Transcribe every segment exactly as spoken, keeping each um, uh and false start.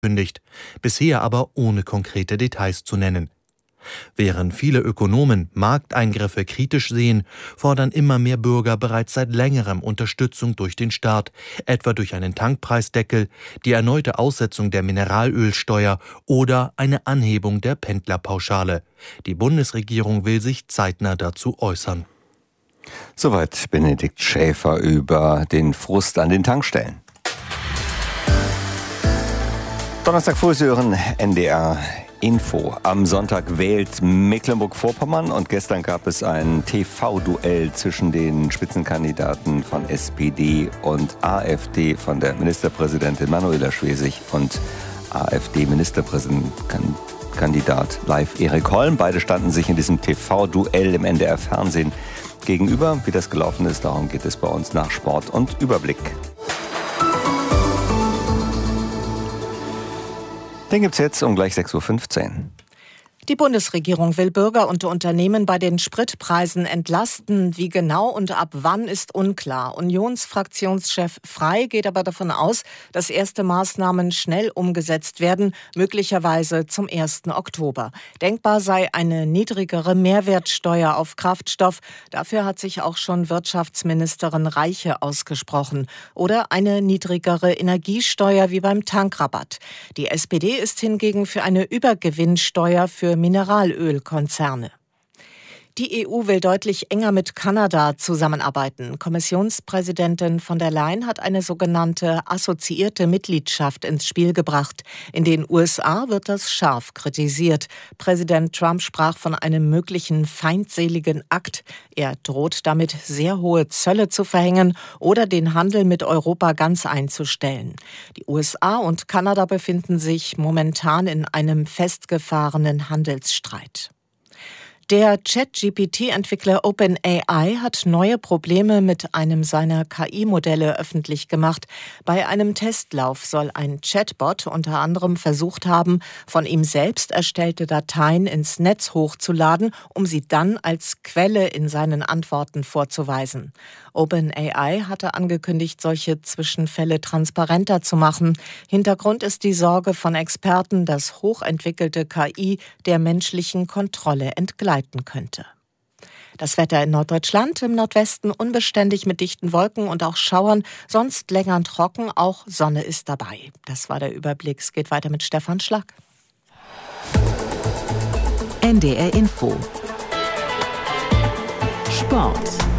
angekündigt, bisher aber ohne konkrete Details zu nennen. Während viele Ökonomen Markteingriffe kritisch sehen, fordern immer mehr Bürger bereits seit längerem Unterstützung durch den Staat, etwa durch einen Tankpreisdeckel, die erneute Aussetzung der Mineralölsteuer oder eine Anhebung der Pendlerpauschale. Die Bundesregierung will sich zeitnah dazu äußern. Soweit Benedikt Schäfer über den Frust an den Tankstellen. Donnerstag früh hören N D R Info. Am Sonntag wählt Mecklenburg-Vorpommern und gestern gab es ein T V-Duell zwischen den Spitzenkandidaten von S P D und AfD, von der Ministerpräsidentin Manuela Schwesig und AfD-Ministerpräsidentkandidat Leif Erik Holm. Beide standen sich in diesem T V-Duell im N D R-Fernsehen gegenüber. Wie das gelaufen ist, darum geht es bei uns nach Sport und Überblick. Den gibt's jetzt um gleich sechs Uhr fünfzehn. Die Bundesregierung will Bürger und Unternehmen bei den Spritpreisen entlasten. Wie genau und ab wann ist unklar. Unionsfraktionschef Frey geht aber davon aus, dass erste Maßnahmen schnell umgesetzt werden, möglicherweise zum ersten Oktober. Denkbar sei eine niedrigere Mehrwertsteuer auf Kraftstoff. Dafür hat sich auch schon Wirtschaftsministerin Reiche ausgesprochen. Oder eine niedrigere Energiesteuer wie beim Tankrabatt. Die S P D ist hingegen für eine Übergewinnsteuer für Mineralölkonzerne. Die E U will deutlich enger mit Kanada zusammenarbeiten. Kommissionspräsidentin von der Leyen hat eine sogenannte assoziierte Mitgliedschaft ins Spiel gebracht. In den U S A wird das scharf kritisiert. Präsident Trump sprach von einem möglichen feindseligen Akt. Er droht damit, sehr hohe Zölle zu verhängen oder den Handel mit Europa ganz einzustellen. Die U S A und Kanada befinden sich momentan in einem festgefahrenen Handelsstreit. Der Chat-G P T-Entwickler OpenAI hat neue Probleme mit einem seiner K I-Modelle öffentlich gemacht. Bei einem Testlauf soll ein Chatbot unter anderem versucht haben, von ihm selbst erstellte Dateien ins Netz hochzuladen, um sie dann als Quelle in seinen Antworten vorzuweisen. OpenAI hatte angekündigt, solche Zwischenfälle transparenter zu machen. Hintergrund ist die Sorge von Experten, dass hochentwickelte K I der menschlichen Kontrolle entgleiten könnte. Das Wetter in Norddeutschland, im Nordwesten unbeständig mit dichten Wolken und auch Schauern, sonst länger trocken, auch Sonne ist dabei. Das war der Überblick. Es geht weiter mit Stefan Schlag. N D R Info. Sport.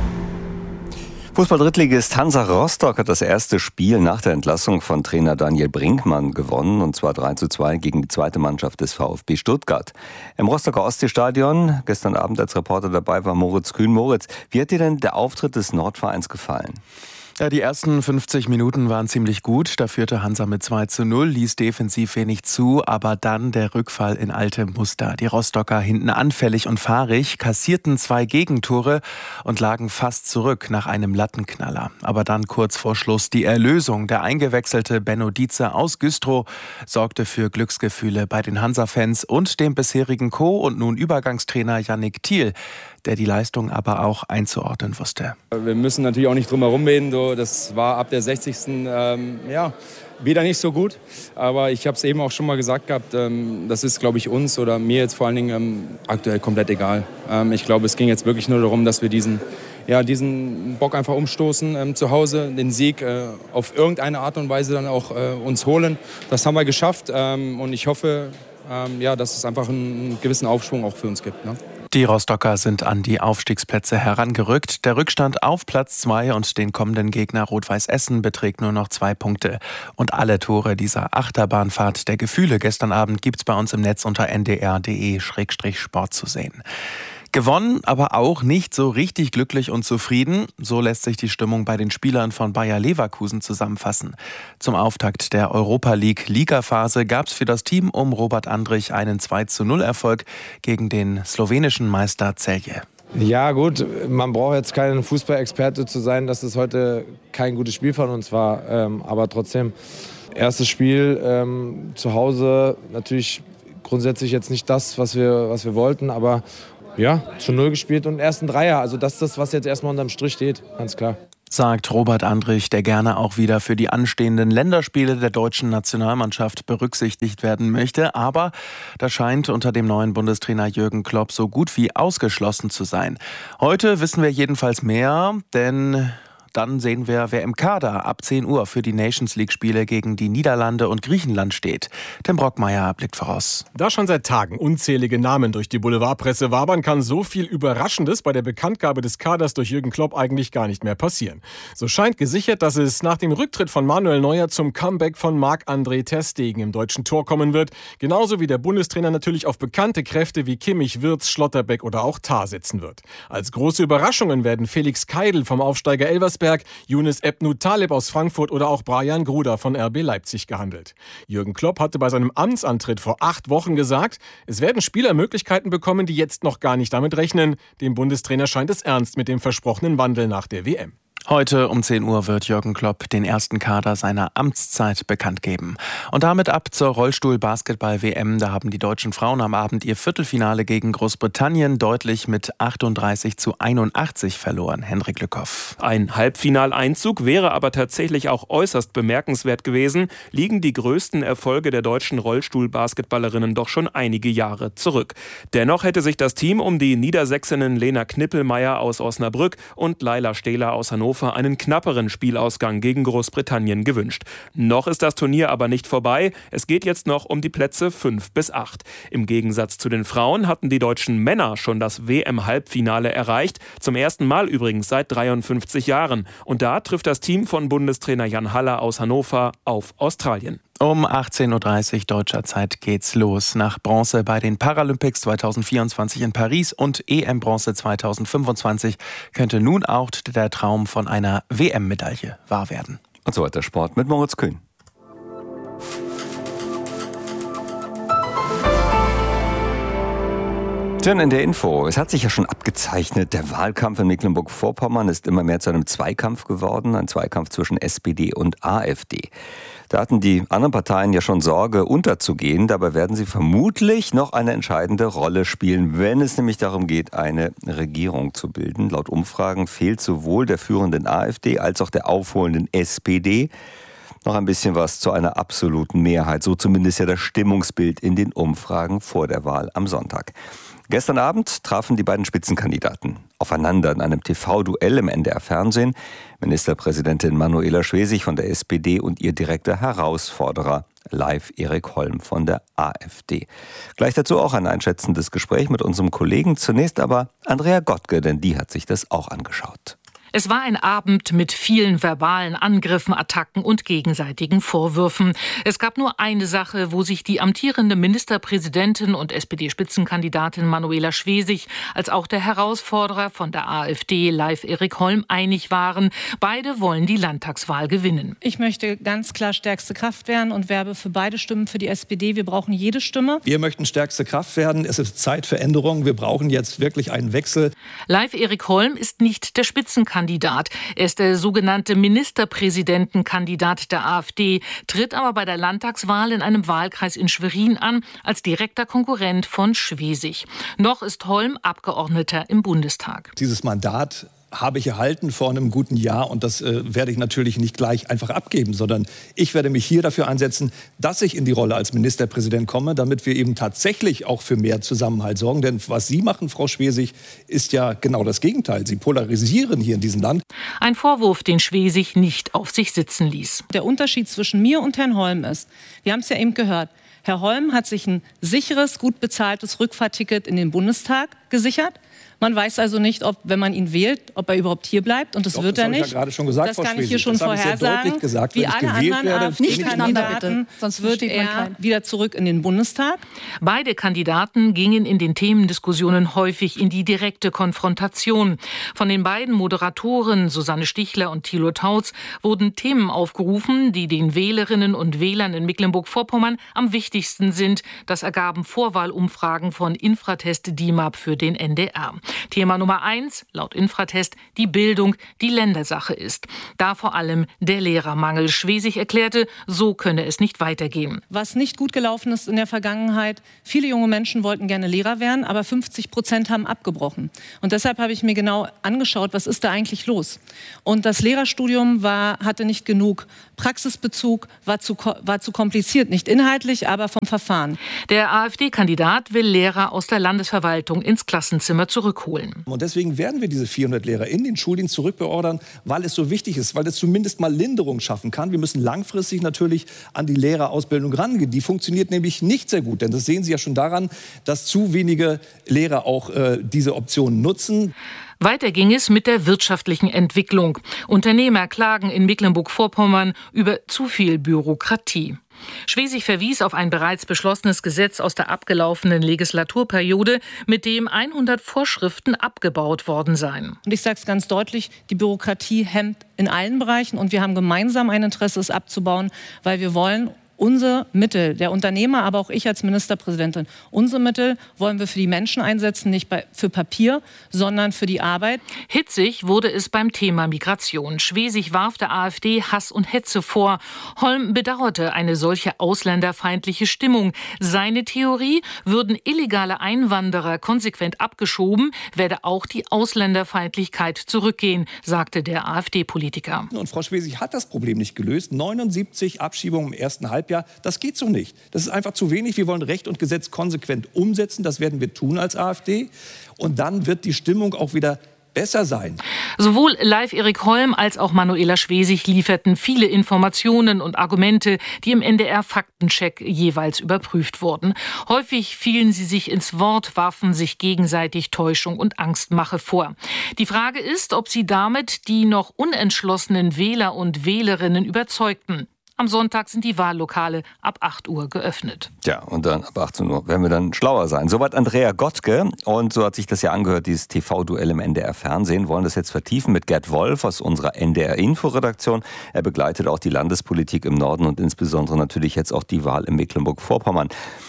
Fußball-Drittligist Hansa Rostock hat das erste Spiel nach der Entlassung von Trainer Daniel Brinkmann gewonnen, und zwar drei zu zwei gegen die zweite Mannschaft des VfB Stuttgart. Im Rostocker Ostseestadion, gestern Abend als Reporter dabei war Moritz Kühn. Moritz, wie hat dir denn der Auftritt des Nordvereins gefallen? Ja, die ersten fünfzig Minuten waren ziemlich gut. Da führte Hansa mit zwei zu null, ließ defensiv wenig zu, aber dann der Rückfall in alte Muster. Die Rostocker hinten anfällig und fahrig, kassierten zwei Gegentore und lagen fast zurück nach einem Lattenknaller. Aber dann kurz vor Schluss die Erlösung. Der eingewechselte Benno Dietze aus Güstrow sorgte für Glücksgefühle bei den Hansa-Fans und dem bisherigen Co- und nun Übergangstrainer Yannick Thiel, der die Leistung aber auch einzuordnen wusste. Wir müssen natürlich auch nicht drum herum reden. So, das war ab der sechzigsten Ähm, ja, wieder nicht so gut. Aber ich habe es eben auch schon mal gesagt gehabt, ähm, das ist, glaube ich, uns oder mir jetzt vor allen Dingen ähm, aktuell komplett egal. Ähm, ich glaube, es ging jetzt wirklich nur darum, dass wir diesen, ja, diesen Bock einfach umstoßen ähm, zu Hause, den Sieg äh, auf irgendeine Art und Weise dann auch äh, uns holen. Das haben wir geschafft ähm, und ich hoffe, ähm, ja, dass es einfach einen gewissen Aufschwung auch für uns gibt, ne? Die Rostocker sind an die Aufstiegsplätze herangerückt. Der Rückstand auf Platz zwei und den kommenden Gegner Rot-Weiß Essen beträgt nur noch zwei Punkte. Und alle Tore dieser Achterbahnfahrt der Gefühle gestern Abend gibt's bei uns im Netz unter n d r punkt d e Schrägstrich sport zu sehen. Gewonnen, aber auch nicht so richtig glücklich und zufrieden. So lässt sich die Stimmung bei den Spielern von Bayer Leverkusen zusammenfassen. Zum Auftakt der Europa League Ligaphase gab es für das Team um Robert Andrich einen zwei zu null Erfolg gegen den slowenischen Meister Celje. Ja gut, man braucht jetzt kein Fußballexperte zu sein, dass es heute kein gutes Spiel von uns war. Ähm, aber trotzdem, erstes Spiel ähm, zu Hause, natürlich grundsätzlich jetzt nicht das, was wir, was wir wollten, aber ja, zu null gespielt und ersten Dreier. Also das ist das, was jetzt erstmal unterm Strich steht, ganz klar. sagt Robert Andrich, der gerne auch wieder für die anstehenden Länderspiele der deutschen Nationalmannschaft berücksichtigt werden möchte. Aber das scheint unter dem neuen Bundestrainer Jürgen Klopp so gut wie ausgeschlossen zu sein. Heute wissen wir jedenfalls mehr, denn dann sehen wir, wer im Kader ab zehn Uhr für die Nations-League-Spiele gegen die Niederlande und Griechenland steht. Tim Brockmeier blickt voraus. Da schon seit Tagen unzählige Namen durch die Boulevardpresse wabern, kann so viel Überraschendes bei der Bekanntgabe des Kaders durch Jürgen Klopp eigentlich gar nicht mehr passieren. So scheint gesichert, dass es nach dem Rücktritt von Manuel Neuer zum Comeback von Marc-André ter Stegen im deutschen Tor kommen wird. Genauso wie der Bundestrainer natürlich auf bekannte Kräfte wie Kimmich, Wirtz, Schlotterbeck oder auch Tah setzen wird. Als große Überraschungen werden Felix Keidl vom Aufsteiger Elversberg, Younes Ebnou Taleb aus Frankfurt oder auch Brian Gruda von R B Leipzig gehandelt. Jürgen Klopp hatte bei seinem Amtsantritt vor acht Wochen gesagt, es werden Spieler Möglichkeiten bekommen, die jetzt noch gar nicht damit rechnen. Dem Bundestrainer scheint es ernst mit dem versprochenen Wandel nach der W M. Heute um zehn Uhr wird Jürgen Klopp den ersten Kader seiner Amtszeit bekannt geben. Und damit ab zur Rollstuhl-Basketball-W M. Da haben die deutschen Frauen am Abend ihr Viertelfinale gegen Großbritannien deutlich mit achtunddreißig zu einundachtzig verloren. Henrik Lückhoff. Ein Halbfinaleinzug wäre aber tatsächlich auch äußerst bemerkenswert gewesen. Liegen die größten Erfolge der deutschen Rollstuhl-Basketballerinnen doch schon einige Jahre zurück. Dennoch hätte sich das Team um die Niedersächsinnen Lena Knippelmeier aus Osnabrück und Laila Stehler aus Hannover einen knapperen Spielausgang gegen Großbritannien gewünscht. Noch ist das Turnier aber nicht vorbei. Es geht jetzt noch um die Plätze fünf bis acht. Im Gegensatz zu den Frauen hatten die deutschen Männer schon das W M-Halbfinale erreicht. Zum ersten Mal übrigens seit dreiundfünfzig Jahren. Und da trifft das Team von Bundestrainer Jan Haller aus Hannover auf Australien. Um achtzehn Uhr dreißig deutscher Zeit geht's los. Nach Bronze bei den Paralympics zweitausendvierundzwanzig in Paris und E M-Bronze zweitausendfünfundzwanzig könnte nun auch der Traum von einer W M-Medaille wahr werden. Und so weiter Sport mit Moritz Kühn. Schön in der Info. Es hat sich ja schon abgezeichnet, der Wahlkampf in Mecklenburg-Vorpommern ist immer mehr zu einem Zweikampf geworden, ein Zweikampf zwischen S P D und AfD. Da hatten die anderen Parteien ja schon Sorge, unterzugehen. Dabei werden sie vermutlich noch eine entscheidende Rolle spielen, wenn es nämlich darum geht, eine Regierung zu bilden. Laut Umfragen fehlt sowohl der führenden AfD als auch der aufholenden S P D noch ein bisschen was zu einer absoluten Mehrheit. So zumindest ja das Stimmungsbild in den Umfragen vor der Wahl am Sonntag. Gestern Abend trafen die beiden Spitzenkandidaten aufeinander in einem T V-Duell im N D R-Fernsehen. Ministerpräsidentin Manuela Schwesig von der S P D und ihr direkter Herausforderer live Erik Holm von der AfD. Gleich dazu auch ein einschätzendes Gespräch mit unserem Kollegen. Zunächst aber Andrea Gottke, denn die hat sich das auch angeschaut. Es war ein Abend mit vielen verbalen Angriffen, Attacken und gegenseitigen Vorwürfen. Es gab nur eine Sache, wo sich die amtierende Ministerpräsidentin und S P D-Spitzenkandidatin Manuela Schwesig als auch der Herausforderer von der AfD, live Erik Holm, einig waren. Beide wollen die Landtagswahl gewinnen. Ich möchte ganz klar stärkste Kraft werden und werbe für beide Stimmen für die S P D. Wir brauchen jede Stimme. Wir möchten stärkste Kraft werden. Es ist Zeit für Änderungen. Wir brauchen jetzt wirklich einen Wechsel. Live Erik Holm ist nicht der Spitzenkandidat. Kandidat. Er ist der sogenannte Ministerpräsidentenkandidat der AfD, tritt aber bei der Landtagswahl in einem Wahlkreis in Schwerin an, als direkter Konkurrent von Schwesig. Noch ist Holm Abgeordneter im Bundestag. Dieses Mandat habe ich erhalten vor einem guten Jahr und das äh, werde ich natürlich nicht gleich einfach abgeben, sondern ich werde mich hier dafür einsetzen, dass ich in die Rolle als Ministerpräsident komme, damit wir eben tatsächlich auch für mehr Zusammenhalt sorgen. Denn was Sie machen, Frau Schwesig, ist ja genau das Gegenteil. Sie polarisieren hier in diesem Land. Ein Vorwurf, den Schwesig nicht auf sich sitzen ließ. Der Unterschied zwischen mir und Herrn Holm ist, wir haben es ja eben gehört, Herr Holm hat sich ein sicheres, gut bezahltes Rückfahrticket in den Bundestag gesichert. Man weiß also nicht, ob, wenn man ihn wählt, ob er überhaupt hier bleibt. Und das Doch, wird das er nicht. Ich ja gerade schon gesagt, das Frau kann ich Schwesig. hier schon vorhersagen. Gesagt, wie alle anderen AfD-Kandidaten, sonst wird er wieder zurück in den Bundestag. Beide Kandidaten gingen in den Themendiskussionen häufig in die direkte Konfrontation. Von den beiden Moderatoren Susanne Stichler und Thilo Tautz wurden Themen aufgerufen, die den Wählerinnen und Wählern in Mecklenburg-Vorpommern am wichtigsten sind. Das ergaben Vorwahlumfragen von Infratest D I M A P für den N D R. Thema Nummer eins, laut Infratest, die Bildung, die Ländersache ist. Da vor allem der Lehrermangel. Schwesig erklärte, so könne es nicht weitergehen. Was nicht gut gelaufen ist in der Vergangenheit, viele junge Menschen wollten gerne Lehrer werden, aber fünfzig Prozent haben abgebrochen. Und deshalb habe ich mir genau angeschaut, was ist da eigentlich los? Und das Lehrerstudium war, hatte nicht genug Praxisbezug, war zu, war zu kompliziert, nicht inhaltlich, aber vom Verfahren. Der AfD-Kandidat will Lehrer aus der Landesverwaltung ins Klassenzimmer zurückholen. Und deswegen werden wir diese vierhundert Lehrer in den Schuldienst zurückbeordern, weil es so wichtig ist, weil es zumindest mal Linderung schaffen kann. Wir müssen langfristig natürlich an die Lehrerausbildung rangehen. Die funktioniert nämlich nicht sehr gut, denn das sehen Sie ja schon daran, dass zu wenige Lehrer auch äh, diese Option nutzen. Weiter ging es mit der wirtschaftlichen Entwicklung. Unternehmer klagen in Mecklenburg-Vorpommern über zu viel Bürokratie. Schwesig verwies auf ein bereits beschlossenes Gesetz aus der abgelaufenen Legislaturperiode, mit dem hundert Vorschriften abgebaut worden seien. Und ich sage es ganz deutlich, die Bürokratie hemmt in allen Bereichen und wir haben gemeinsam ein Interesse, es abzubauen, weil wir wollen unsere Mittel, der Unternehmer, aber auch ich als Ministerpräsidentin, unsere Mittel wollen wir für die Menschen einsetzen, nicht bei, für Papier, sondern für die Arbeit. Hitzig wurde es beim Thema Migration. Schwesig warf der AfD Hass und Hetze vor. Holm bedauerte eine solche ausländerfeindliche Stimmung. Seine Theorie, würden illegale Einwanderer konsequent abgeschoben, werde auch die Ausländerfeindlichkeit zurückgehen, sagte der AfD-Politiker. Und Frau Schwesig hat das Problem nicht gelöst. neunundsiebzig Abschiebungen im ersten Halbjahr. Das geht so nicht. Das ist einfach zu wenig. Wir wollen Recht und Gesetz konsequent umsetzen. Das werden wir tun als AfD. Und dann wird die Stimmung auch wieder besser sein. Sowohl Leif Erik Holm als auch Manuela Schwesig lieferten viele Informationen und Argumente, die im N D R-Faktencheck jeweils überprüft wurden. Häufig fielen sie sich ins Wort, warfen sich gegenseitig Täuschung und Angstmache vor. Die Frage ist, ob sie damit die noch unentschlossenen Wähler und Wählerinnen überzeugten. Am Sonntag sind die Wahllokale ab acht Uhr geöffnet. Ja, und dann ab achtzehn Uhr werden wir dann schlauer sein. Soweit Andrea Gottke. Und so hat sich das ja angehört, dieses T V-Duell im N D R-Fernsehen. Wollen das jetzt vertiefen mit Gerd Wolf aus unserer N D R-Info-Redaktion. Er begleitet auch die Landespolitik im Norden und insbesondere natürlich jetzt auch die Wahl in Mecklenburg-Vorpommern.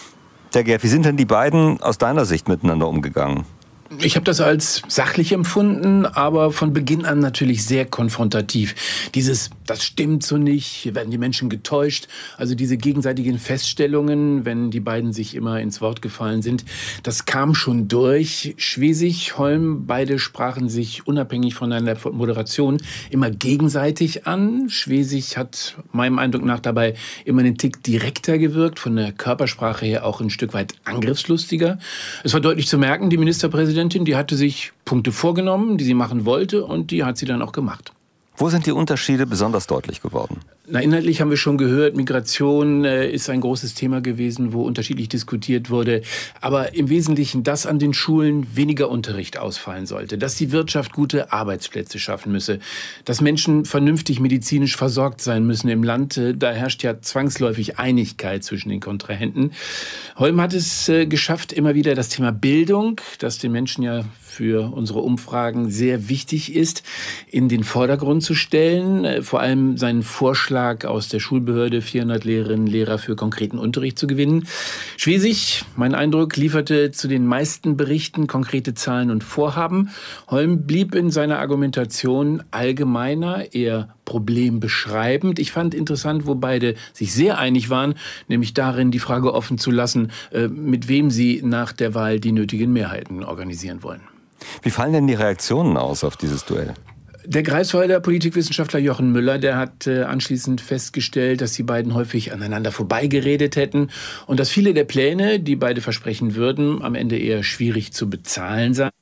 Der Gerd, wie sind denn die beiden aus deiner Sicht miteinander umgegangen? Ich habe das als sachlich empfunden, aber von Beginn an natürlich sehr konfrontativ. Dieses, das stimmt so nicht, hier werden die Menschen getäuscht. Also diese gegenseitigen Feststellungen, wenn die beiden sich immer ins Wort gefallen sind, das kam schon durch. Schwesig, Holm, beide sprachen sich unabhängig von einer Moderation immer gegenseitig an. Schwesig hat meinem Eindruck nach dabei immer einen Tick direkter gewirkt, von der Körpersprache her auch ein Stück weit angriffslustiger. Es war deutlich zu merken, die Ministerpräsidentin, die hatte sich Punkte vorgenommen, die sie machen wollte, und die hat sie dann auch gemacht. Wo sind die Unterschiede besonders deutlich geworden? Na, inhaltlich haben wir schon gehört, Migration äh, ist ein großes Thema gewesen, wo unterschiedlich diskutiert wurde. Aber im Wesentlichen, dass an den Schulen weniger Unterricht ausfallen sollte, dass die Wirtschaft gute Arbeitsplätze schaffen müsse, dass Menschen vernünftig medizinisch versorgt sein müssen im Land. Äh, da herrscht ja zwangsläufig Einigkeit zwischen den Kontrahenten. Holm hat es äh, geschafft, immer wieder das Thema Bildung, das den Menschen ja für unsere Umfragen sehr wichtig ist, in den Vordergrund zu stellen. Äh, vor allem seinen Vorschlag aus der Schulbehörde, vierhundert Lehrerinnen und Lehrer für konkreten Unterricht zu gewinnen. Schwesig, mein Eindruck, lieferte zu den meisten Berichten konkrete Zahlen und Vorhaben. Holm blieb in seiner Argumentation allgemeiner, eher problembeschreibend. Ich fand interessant, wo beide sich sehr einig waren, nämlich darin, die Frage offen zu lassen, mit wem sie nach der Wahl die nötigen Mehrheiten organisieren wollen. Wie fallen denn die Reaktionen aus auf dieses Duell? Der Greifswalder Politikwissenschaftler Jochen Müller, der hat äh, anschließend festgestellt, dass die beiden häufig aneinander vorbeigeredet hätten und dass viele der Pläne, die beide versprechen würden, am Ende eher schwierig zu bezahlen seien.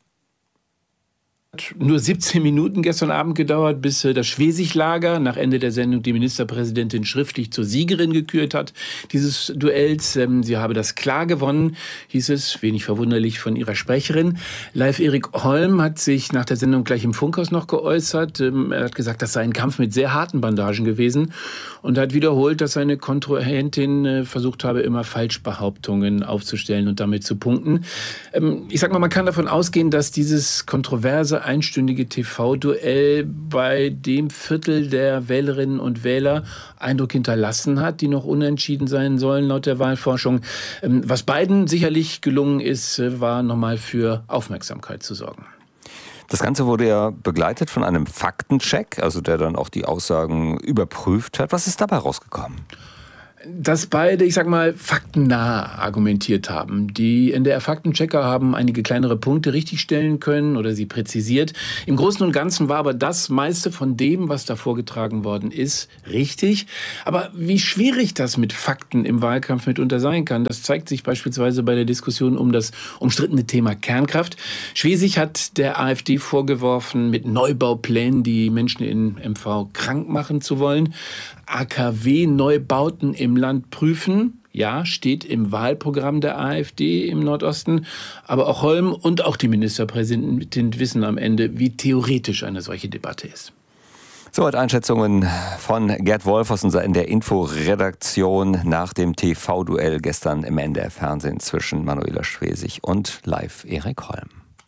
Nur siebzehn Minuten gestern Abend gedauert, bis das Schwesig-Lager nach Ende der Sendung die Ministerpräsidentin schriftlich zur Siegerin gekürt hat dieses Duells. Sie habe das klar gewonnen, hieß es, wenig verwunderlich von ihrer Sprecherin. Leif Erik Holm hat sich nach der Sendung gleich im Funkhaus noch geäußert. Er hat gesagt, das sei ein Kampf mit sehr harten Bandagen gewesen und hat wiederholt, dass seine Kontrahentin versucht habe, immer Falschbehauptungen aufzustellen und damit zu punkten. Ich sag mal, man kann davon ausgehen, dass dieses kontroverse lange einstündige T V-Duell bei dem Viertel der Wählerinnen und Wähler Eindruck hinterlassen hat, die noch unentschieden sein sollen laut der Wahlforschung. Was beiden sicherlich gelungen ist, war nochmal für Aufmerksamkeit zu sorgen. Das Ganze wurde ja begleitet von einem Faktencheck, also der dann auch die Aussagen überprüft hat. Was ist dabei rausgekommen? Dass beide, ich sag mal, faktennah argumentiert haben. Die N D R-Faktenchecker haben einige kleinere Punkte richtigstellen können oder sie präzisiert. Im Großen und Ganzen war aber das meiste von dem, was da vorgetragen worden ist, richtig. Aber wie schwierig das mit Fakten im Wahlkampf mitunter sein kann, das zeigt sich beispielsweise bei der Diskussion um das umstrittene Thema Kernkraft. Schwesig hat der AfD vorgeworfen, mit Neubauplänen die Menschen in M V krank machen zu wollen. A K W-Neubauten im Land prüfen. Ja, steht im Wahlprogramm der AfD im Nordosten. Aber auch Holm und auch die Ministerpräsidentin wissen am Ende, wie theoretisch eine solche Debatte ist. Soweit Einschätzungen von Gerd Wolf aus unserer N D R-Info-Redaktion nach dem T V-Duell gestern im N D R-Fernsehen zwischen Manuela Schwesig und Live Erik Holm.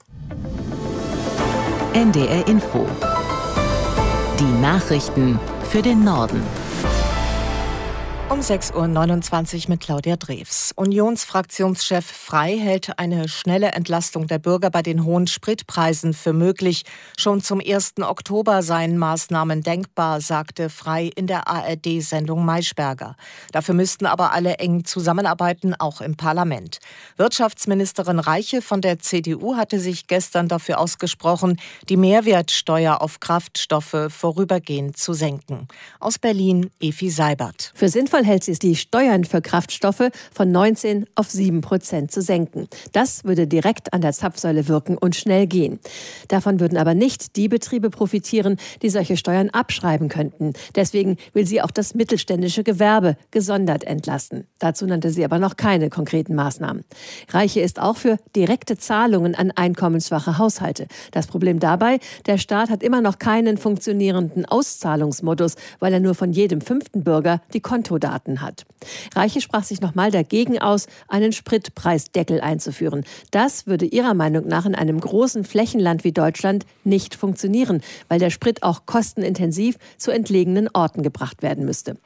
N D R-Info. Die Nachrichten für den Norden. Um sechs Uhr neunundzwanzig mit Claudia Drews. Unionsfraktionschef Frey hält eine schnelle Entlastung der Bürger bei den hohen Spritpreisen für möglich. Schon zum ersten Oktober seien Maßnahmen denkbar, sagte Frey in der A R D-Sendung Maischberger. Dafür müssten aber alle eng zusammenarbeiten, auch im Parlament. Wirtschaftsministerin Reiche von der C D U hatte sich gestern dafür ausgesprochen, die Mehrwertsteuer auf Kraftstoffe vorübergehend zu senken. Aus Berlin, Efi Seibert. Für sinnvoll hält sie es, die Steuern für Kraftstoffe von neunzehn auf sieben Prozent zu senken. Das würde direkt an der Zapfsäule wirken und schnell gehen. Davon würden aber nicht die Betriebe profitieren, die solche Steuern abschreiben könnten. Deswegen will sie auch das mittelständische Gewerbe gesondert entlasten. Dazu nannte sie aber noch keine konkreten Maßnahmen. Reiche ist auch für direkte Zahlungen an einkommensschwache Haushalte. Das Problem dabei, der Staat hat immer noch keinen funktionierenden Auszahlungsmodus, weil er nur von jedem fünften Bürger die Kontodaten hat. Reiche sprach sich nochmal dagegen aus, einen Spritpreisdeckel einzuführen. Das würde ihrer Meinung nach in einem großen Flächenland wie Deutschland nicht funktionieren, weil der Sprit auch kostenintensiv zu entlegenen Orten gebracht werden müsste.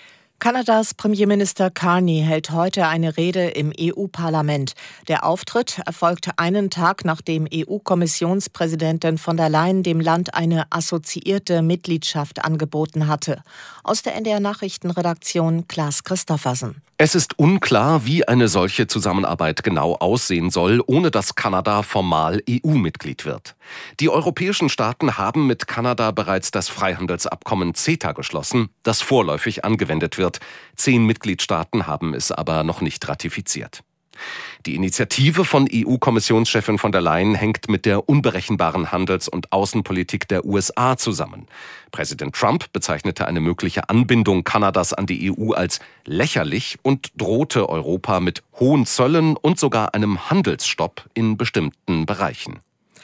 Kanadas Premierminister Carney hält heute eine Rede im E U-Parlament. Der Auftritt erfolgte einen Tag, nachdem E U-Kommissionspräsidentin von der Leyen dem Land eine assoziierte Mitgliedschaft angeboten hatte. Aus der N D R-Nachrichtenredaktion Klaas Christoffersen. Es ist unklar, wie eine solche Zusammenarbeit genau aussehen soll, ohne dass Kanada formal E U-Mitglied wird. Die europäischen Staaten haben mit Kanada bereits das Freihandelsabkommen CETA geschlossen, das vorläufig angewendet wird. Zehn Mitgliedstaaten haben es aber noch nicht ratifiziert. Die Initiative von E U-Kommissionschefin von der Leyen hängt mit der unberechenbaren Handels- und Außenpolitik der U S A zusammen. Präsident Trump bezeichnete eine mögliche Anbindung Kanadas an die E U als lächerlich und drohte Europa mit hohen Zöllen und sogar einem Handelsstopp in bestimmten Bereichen.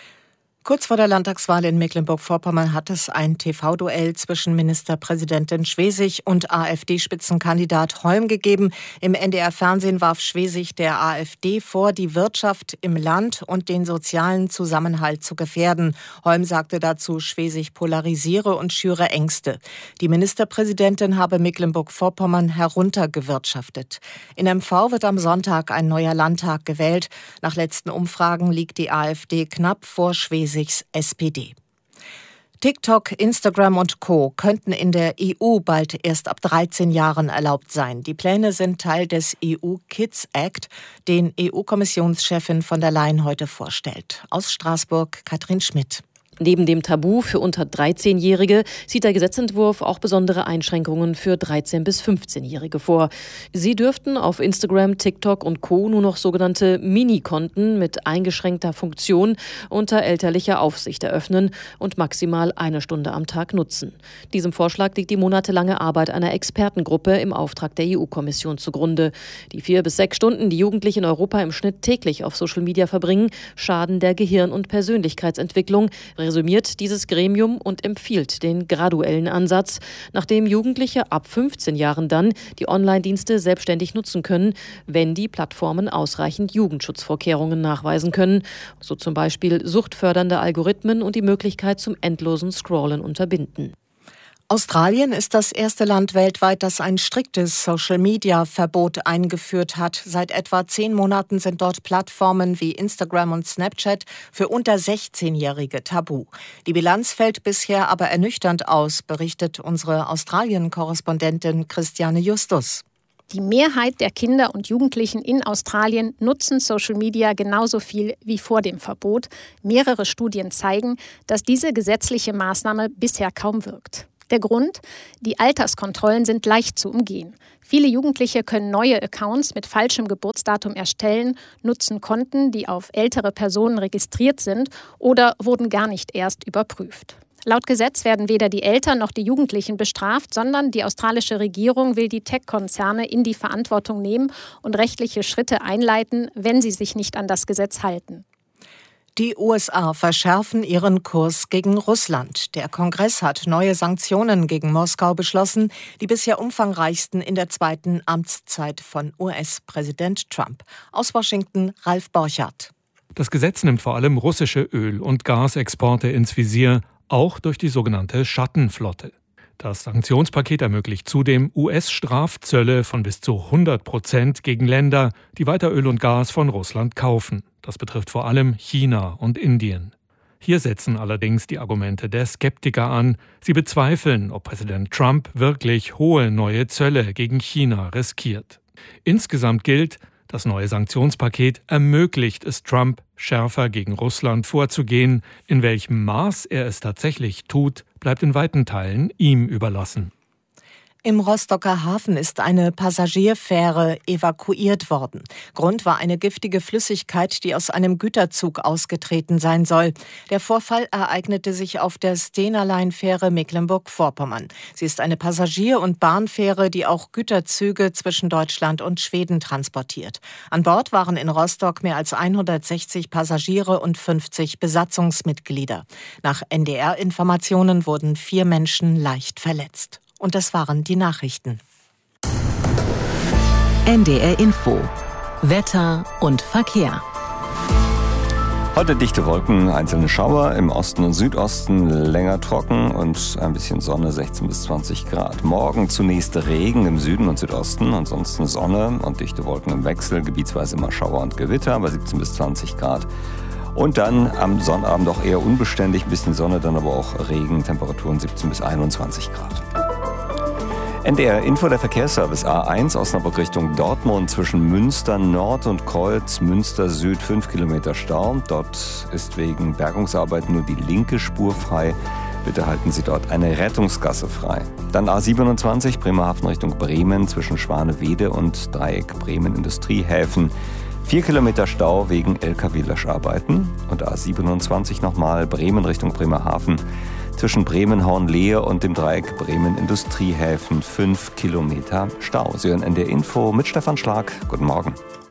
Kurz vor der Landtagswahl in Mecklenburg-Vorpommern hat es ein T V-Duell zwischen Ministerpräsidentin Schwesig und AfD-Spitzenkandidat Holm gegeben. Im N D R-Fernsehen warf Schwesig der AfD vor, die Wirtschaft im Land und den sozialen Zusammenhalt zu gefährden. Holm sagte dazu, Schwesig polarisiere und schüre Ängste. Die Ministerpräsidentin habe Mecklenburg-Vorpommern heruntergewirtschaftet. In M V wird am Sonntag ein neuer Landtag gewählt. Nach letzten Umfragen liegt die AfD knapp vor Schwesig. S P D. TikTok, Instagram und Co. könnten in der E U bald erst ab dreizehn Jahren erlaubt sein. Die Pläne sind Teil des E U Kids Act, den E U-Kommissionschefin von der Leyen heute vorstellt. Aus Straßburg, Katrin Schmidt. Neben dem Tabu für unter dreizehnjährige sieht der Gesetzentwurf auch besondere Einschränkungen für dreizehn- bis fünfzehnjährige vor. Sie dürften auf Instagram, TikTok und Co. nur noch sogenannte Mini-Konten mit eingeschränkter Funktion unter elterlicher Aufsicht eröffnen und maximal eine Stunde am Tag nutzen. Diesem Vorschlag liegt die monatelange Arbeit einer Expertengruppe im Auftrag der E U-Kommission zugrunde. Die vier bis sechs Stunden, die Jugendliche in Europa im Schnitt täglich auf Social Media verbringen, schaden der Gehirn- und Persönlichkeitsentwicklung, resümiert dieses Gremium und empfiehlt den graduellen Ansatz, nachdem Jugendliche ab fünfzehn Jahren dann die Online-Dienste selbstständig nutzen können, wenn die Plattformen ausreichend Jugendschutzvorkehrungen nachweisen können, so zum Beispiel suchtfördernde Algorithmen und die Möglichkeit zum endlosen Scrollen unterbinden. Australien ist das erste Land weltweit, das ein striktes Social-Media-Verbot eingeführt hat. Seit etwa zehn Monaten sind dort Plattformen wie Instagram und Snapchat für unter sechzehnjährige tabu. Die Bilanz fällt bisher aber ernüchternd aus, berichtet unsere Australien-Korrespondentin Christiane Justus. Die Mehrheit der Kinder und Jugendlichen in Australien nutzen Social Media genauso viel wie vor dem Verbot. Mehrere Studien zeigen, dass diese gesetzliche Maßnahme bisher kaum wirkt. Der Grund? Die Alterskontrollen sind leicht zu umgehen. Viele Jugendliche können neue Accounts mit falschem Geburtsdatum erstellen, nutzen Konten, die auf ältere Personen registriert sind oder wurden gar nicht erst überprüft. Laut Gesetz werden weder die Eltern noch die Jugendlichen bestraft, sondern die australische Regierung will die Tech-Konzerne in die Verantwortung nehmen und rechtliche Schritte einleiten, wenn sie sich nicht an das Gesetz halten. Die U S A verschärfen ihren Kurs gegen Russland. Der Kongress hat neue Sanktionen gegen Moskau beschlossen, die bisher umfangreichsten in der zweiten Amtszeit von U S-Präsident Trump. Aus Washington Ralf Borchardt. Das Gesetz nimmt vor allem russische Öl- und Gasexporte ins Visier, auch durch die sogenannte Schattenflotte. Das Sanktionspaket ermöglicht zudem U S-Strafzölle von bis zu hundert Prozent gegen Länder, die weiter Öl und Gas von Russland kaufen. Das betrifft vor allem China und Indien. Hier setzen allerdings die Argumente der Skeptiker an. Sie bezweifeln, ob Präsident Trump wirklich hohe neue Zölle gegen China riskiert. Insgesamt gilt, das neue Sanktionspaket ermöglicht es Trump, schärfer gegen Russland vorzugehen. In welchem Maß er es tatsächlich tut, bleibt in weiten Teilen ihm überlassen. Im Rostocker Hafen ist eine Passagierfähre evakuiert worden. Grund war eine giftige Flüssigkeit, die aus einem Güterzug ausgetreten sein soll. Der Vorfall ereignete sich auf der Stena Line-Fähre Mecklenburg-Vorpommern. Sie ist eine Passagier- und Bahnfähre, die auch Güterzüge zwischen Deutschland und Schweden transportiert. An Bord waren in Rostock mehr als hundertsechzig Passagiere und fünfzig Besatzungsmitglieder. Nach N D R-Informationen wurden vier Menschen leicht verletzt. Und das waren die Nachrichten. N D R Info. Wetter und Verkehr. Heute dichte Wolken, einzelne Schauer, im Osten und Südosten länger trocken und ein bisschen Sonne, sechzehn bis zwanzig Grad. Morgen zunächst Regen im Süden und Südosten, ansonsten Sonne und dichte Wolken im Wechsel, gebietsweise immer Schauer und Gewitter bei siebzehn bis zwanzig Grad. Und dann am Sonnabend auch eher unbeständig, ein bisschen Sonne, dann aber auch Regen, Temperaturen siebzehn bis einundzwanzig Grad. N D R Info, der Verkehrsservice A eins, Osnabrück Richtung Dortmund zwischen Münster Nord und Kreuz, Münster Süd fünf Kilometer Stau. Dort ist wegen Bergungsarbeit nur die linke Spur frei. Bitte halten Sie dort eine Rettungsgasse frei. Dann A siebenundzwanzig, Bremerhaven Richtung Bremen zwischen Schwanewede und Dreieck Bremen Industriehäfen. Vier Kilometer Stau wegen L K W-Löscharbeiten. Und A siebenundzwanzig nochmal, Bremen Richtung Bremerhaven. Zwischen Bremen-Hornlehe und dem Dreieck Bremen-Industriehäfen fünf Kilometer Stau. Sie hören N D R Info mit Stefan Schlag. Guten Morgen.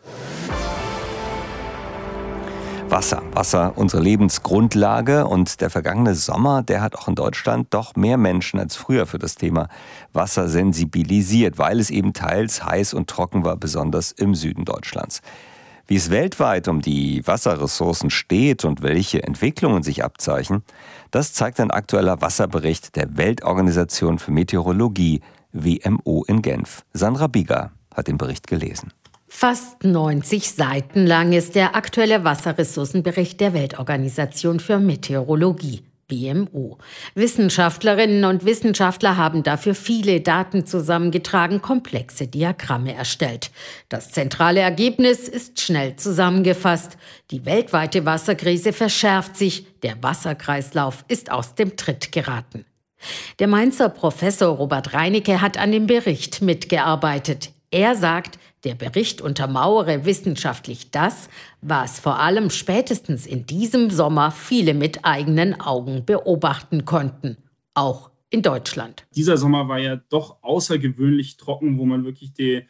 Wasser, Wasser, unsere Lebensgrundlage. Und der vergangene Sommer, der hat auch in Deutschland doch mehr Menschen als früher für das Thema Wasser sensibilisiert, weil es eben teils heiß und trocken war, besonders im Süden Deutschlands. Wie es weltweit um die Wasserressourcen steht und welche Entwicklungen sich abzeichnen, das zeigt ein aktueller Wasserbericht der Weltorganisation für Meteorologie, W M O in Genf. Sandra Bieger hat den Bericht gelesen. Fast neunzig Seiten lang ist der aktuelle Wasserressourcenbericht der Weltorganisation für Meteorologie, W M O. Wissenschaftlerinnen und Wissenschaftler haben dafür viele Daten zusammengetragen, komplexe Diagramme erstellt. Das zentrale Ergebnis ist schnell zusammengefasst. Die weltweite Wasserkrise verschärft sich, der Wasserkreislauf ist aus dem Tritt geraten. Der Mainzer Professor Robert Reinecke hat an dem Bericht mitgearbeitet. Er sagt, der Bericht untermauere wissenschaftlich das, was vor allem spätestens in diesem Sommer viele mit eigenen Augen beobachten konnten, auch in Deutschland. Dieser Sommer war ja doch außergewöhnlich trocken, wo man wirklich die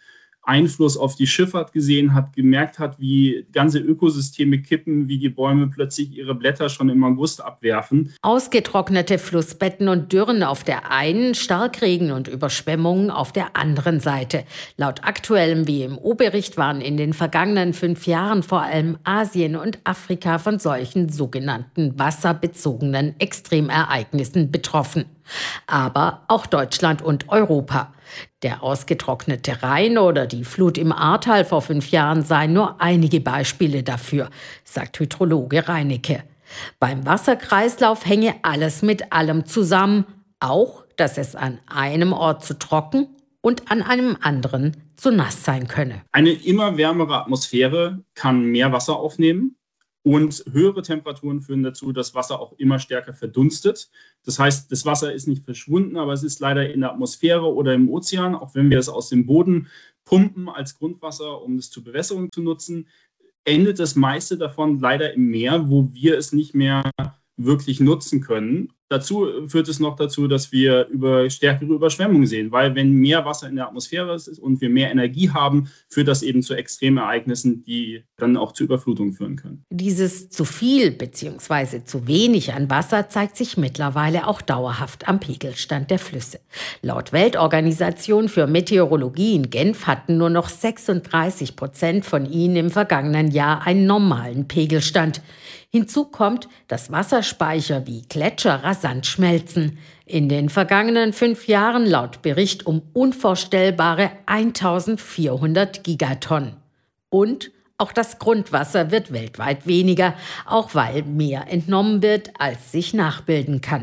Einfluss auf die Schifffahrt gesehen hat, gemerkt hat, wie ganze Ökosysteme kippen, wie die Bäume plötzlich ihre Blätter schon im August abwerfen. Ausgetrocknete Flussbetten und Dürren auf der einen, Starkregen und Überschwemmungen auf der anderen Seite. Laut aktuellem W M O-Bericht waren in den vergangenen fünf Jahren vor allem Asien und Afrika von solchen sogenannten wasserbezogenen Extremereignissen betroffen. Aber auch Deutschland und Europa. Der ausgetrocknete Rhein oder die Flut im Ahrtal vor fünf Jahren seien nur einige Beispiele dafür, sagt Hydrologe Reinecke. Beim Wasserkreislauf hänge alles mit allem zusammen, auch, dass es an einem Ort zu trocken und an einem anderen zu nass sein könne. Eine immer wärmere Atmosphäre kann mehr Wasser aufnehmen. Und höhere Temperaturen führen dazu, dass Wasser auch immer stärker verdunstet. Das heißt, das Wasser ist nicht verschwunden, aber es ist leider in der Atmosphäre oder im Ozean, auch wenn wir es aus dem Boden pumpen als Grundwasser, um es zur Bewässerung zu nutzen, endet das meiste davon leider im Meer, wo wir es nicht mehr wirklich nutzen können. Dazu führt es noch dazu, dass wir über stärkere Überschwemmungen sehen, weil wenn mehr Wasser in der Atmosphäre ist und wir mehr Energie haben, führt das eben zu Extremereignissen, die dann auch zu Überflutungen führen können. Dieses zu viel bzw. zu wenig an Wasser zeigt sich mittlerweile auch dauerhaft am Pegelstand der Flüsse. Laut Weltorganisation für Meteorologie in Genf hatten nur noch sechsunddreißig Prozent von ihnen im vergangenen Jahr einen normalen Pegelstand. Hinzu kommt, dass Wasserspeicher wie Gletscher rasant schmelzen. In den vergangenen fünf Jahren laut Bericht um unvorstellbare eintausendvierhundert Gigatonnen. Und auch das Grundwasser wird weltweit weniger, auch weil mehr entnommen wird, als sich nachbilden kann.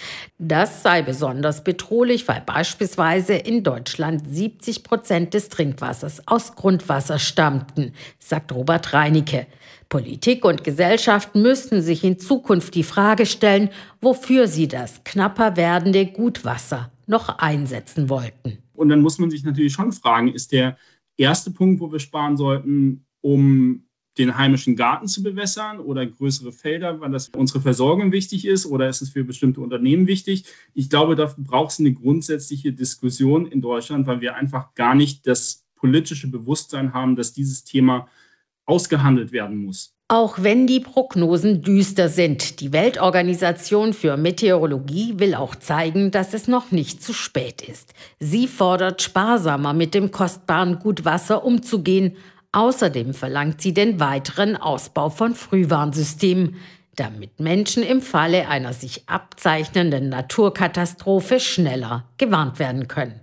Das sei besonders bedrohlich, weil beispielsweise in Deutschland siebzig Prozent des Trinkwassers aus Grundwasser stammten, sagt Robert Reinecke. Politik und Gesellschaft müssten sich in Zukunft die Frage stellen, wofür sie das knapper werdende Gutwasser noch einsetzen wollten. Und dann muss man sich natürlich schon fragen, ist der erste Punkt, wo wir sparen sollten, um den heimischen Garten zu bewässern oder größere Felder, weil das für unsere Versorgung wichtig ist, oder ist es für bestimmte Unternehmen wichtig? Ich glaube, da braucht es eine grundsätzliche Diskussion in Deutschland, weil wir einfach gar nicht das politische Bewusstsein haben, dass dieses Thema ausgehandelt werden muss. Auch wenn die Prognosen düster sind, die Weltorganisation für Meteorologie will auch zeigen, dass es noch nicht zu spät ist. Sie fordert, sparsamer mit dem kostbaren Gutwasser umzugehen. Außerdem verlangt sie den weiteren Ausbau von Frühwarnsystemen, damit Menschen im Falle einer sich abzeichnenden Naturkatastrophe schneller gewarnt werden können.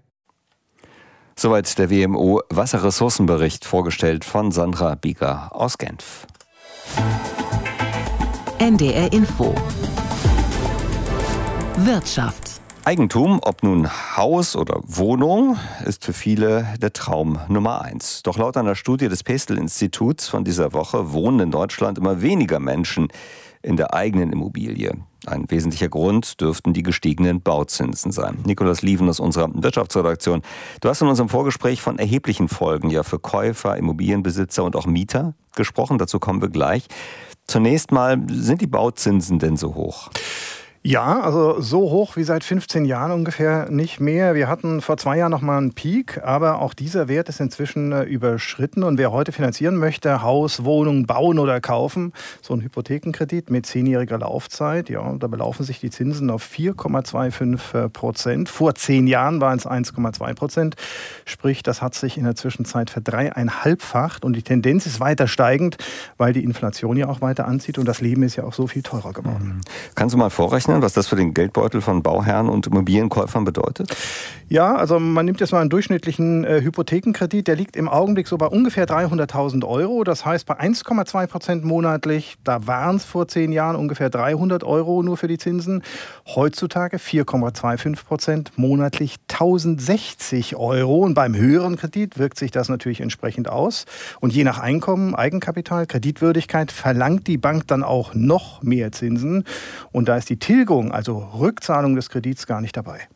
Soweit der W M O-Wasserressourcenbericht, vorgestellt von Sandra Bieger aus Genf. N D R Info. Wirtschaft. Eigentum, ob nun Haus oder Wohnung, ist für viele der Traum Nummer eins. Doch laut einer Studie des Pestel-Instituts von dieser Woche wohnen in Deutschland immer weniger Menschen in der eigenen Immobilie. Ein wesentlicher Grund dürften die gestiegenen Bauzinsen sein. Nikolaus Lieven aus unserer Wirtschaftsredaktion. Du hast in unserem Vorgespräch von erheblichen Folgen ja für Käufer, Immobilienbesitzer und auch Mieter gesprochen. Dazu kommen wir gleich. Zunächst mal, sind die Bauzinsen denn so hoch? Ja, also so hoch wie seit fünfzehn Jahren ungefähr nicht mehr. Wir hatten vor zwei Jahren noch mal einen Peak, aber auch dieser Wert ist inzwischen äh, überschritten. Und wer heute finanzieren möchte, Haus, Wohnung bauen oder kaufen, so ein Hypothekenkredit mit zehnjähriger Laufzeit, ja, da belaufen sich die Zinsen auf vier Komma fünfundzwanzig Prozent. Vor zehn Jahren waren es eins Komma zwei Prozent. Sprich, das hat sich in der Zwischenzeit verdreieinhalbfacht. Und die Tendenz ist weiter steigend, weil die Inflation ja auch weiter anzieht und das Leben ist ja auch so viel teurer geworden. Kannst du mal vorrechnen, was das für den Geldbeutel von Bauherren und Immobilienkäufern bedeutet? Ja, also man nimmt jetzt mal einen durchschnittlichen äh, Hypothekenkredit, der liegt im Augenblick so bei ungefähr dreihunderttausend Euro. Das heißt bei eins Komma zwei Prozent monatlich, da waren es vor zehn Jahren ungefähr dreihundert Euro nur für die Zinsen. Heutzutage vier Komma fünfundzwanzig Prozent monatlich tausendsechzig Euro. Und beim höheren Kredit wirkt sich das natürlich entsprechend aus. Und je nach Einkommen, Eigenkapital, Kreditwürdigkeit verlangt die Bank dann auch noch mehr Zinsen. Und da ist die Tilgung, also Rückzahlung des Kredits, gar nicht dabei.